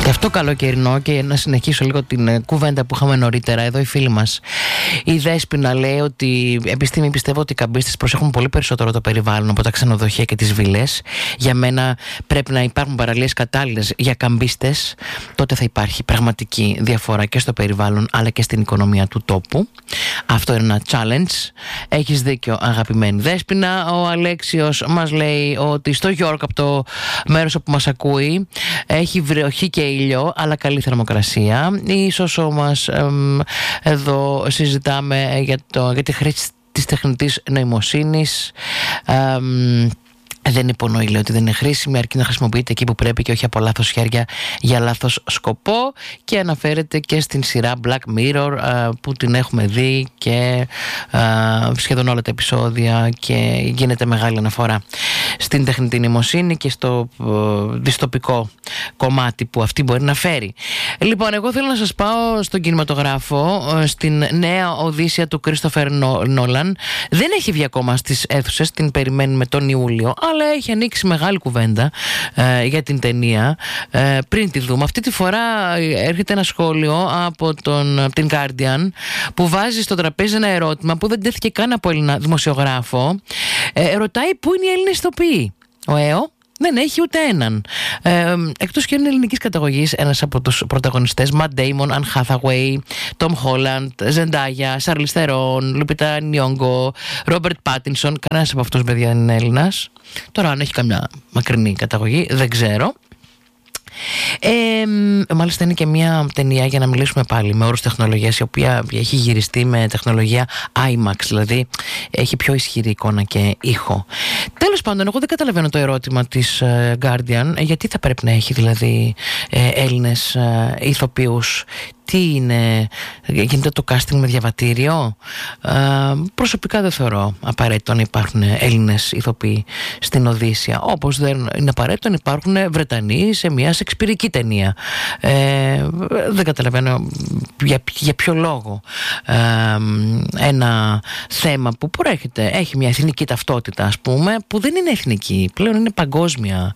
Και αυτό καλοκαιρινό, και να συνεχίσω λίγο την κουβέντα που είχαμε νωρίτερα. Εδώ η φίλη μας η Δέσποινα λέει ότι επιστήμη πιστεύω ότι οι καμπίστες προσέχουν πολύ περισσότερο το περιβάλλον από τα ξενοδοχεία και τις βίλες. Για μένα πρέπει να υπάρχουν παραλίες κατάλληλες για καμπίστες. Τότε θα υπάρχει πραγματική διαφορά και στο περιβάλλον αλλά και στην οικονομία του τόπου. Αυτό είναι ένα challenge. Έχεις δίκιο, αγαπημένη Δέσποινα. Ο Αλέξιος μας λέει ότι στο Γιόρκ, από το μέρος όπου μας ακούει, έχει βροχή και ήλιο αλλά καλή θερμοκρασία. Ίσως όμως εδώ συζητάμε για τη χρήση της τεχνητής νοημοσύνης. Δεν υπονοεί, λέει, ότι δεν είναι χρήσιμη, αρκεί να χρησιμοποιείται εκεί που πρέπει και όχι από λάθος χέρια για λάθος σκοπό. Και αναφέρεται και στην σειρά Black Mirror που την έχουμε δει και σχεδόν όλα τα επεισόδια, και γίνεται μεγάλη αναφορά στην τεχνητή νοημοσύνη και στο δυστοπικό κομμάτι που αυτή μπορεί να φέρει. Λοιπόν, εγώ θέλω να σας πάω στον κινηματογράφο, στην νέα Οδύσσεια του Κρίστοφερ Νόλαν. Δεν έχει βγει ακόμα στις αίθουσες, την περιμένουμε τον Ιούλιο, αλλά έχει ανοίξει μεγάλη κουβέντα για την ταινία πριν τη δούμε. Αυτή τη φορά έρχεται ένα σχόλιο από την Guardian που βάζει στο τραπέζι ένα ερώτημα που δεν τέθηκε καν από Έλληνα δημοσιογράφο. Ρωτάει πού είναι οι Έλληνες ηθοποιοί. Ο ΕΟ δεν έχει ούτε έναν. Εκτός και είναι ελληνικής καταγωγής ένας από τους πρωταγωνιστές, Matt Damon, Anne Hathaway, Tom Holland, Zendaya, Charlize Theron, Lupita Nyong'o, Robert Pattinson. Κανένας από αυτούς, παιδιά, δεν είναι Έλληνας. Τώρα αν έχει καμιά μακρινή καταγωγή δεν ξέρω. Μάλιστα είναι και μια ταινία, για να μιλήσουμε πάλι με όρους τεχνολογίας, η οποία έχει γυριστεί με τεχνολογία IMAX, δηλαδή έχει πιο ισχυρή εικόνα και ήχο. Τέλος πάντων, εγώ δεν καταλαβαίνω το ερώτημα της Guardian, γιατί θα πρέπει να έχει δηλαδή Έλληνες ηθοποιούς. Τι είναι, γίνεται το casting με διαβατήριο? Προσωπικά δεν θεωρώ απαραίτητο να υπάρχουν Έλληνες ηθοποιοί στην Οδύσσεια, όπως δεν είναι απαραίτητο να υπάρχουν Βρετανοί σε μια σεξπυρική ταινία. Δεν καταλαβαίνω για ποιο λόγο ένα θέμα που προέρχεται, έχει μια εθνική ταυτότητα, ας πούμε, που δεν είναι εθνική, πλέον είναι παγκόσμια.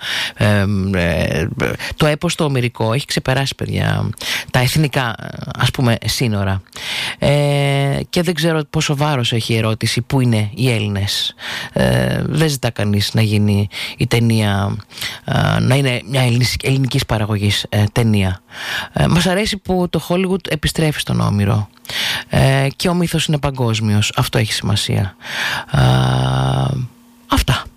Το έπος το ομηρικό έχει ξεπεράσει, παιδιά, τα εθνικά, ας πούμε, σύνορα. Και δεν ξέρω πόσο βάρος έχει η ερώτηση πού είναι οι Έλληνες. Δεν ζητά κανείς να γίνει η ταινία, να είναι μια ελληνικής παραγωγής ταινία. Μας αρέσει που το Hollywood επιστρέφει στον Όμηρο και ο μύθος είναι παγκόσμιος. Αυτό έχει σημασία. Αυτά.